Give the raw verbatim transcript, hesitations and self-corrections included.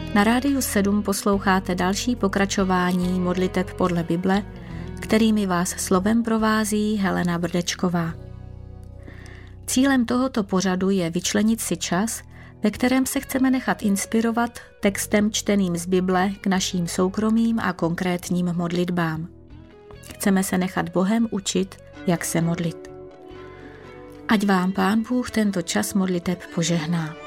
Na Rádiu sedm posloucháte další pokračování modliteb podle Bible, kterými vás slovem provází Helena Brdečková. Cílem tohoto pořadu je vyčlenit si čas, ve kterém se chceme nechat inspirovat textem čteným z Bible k našim soukromým a konkrétním modlitbám. Chceme se nechat Bohem učit, jak se modlit. Ať vám Pán Bůh tento čas modliteb požehná.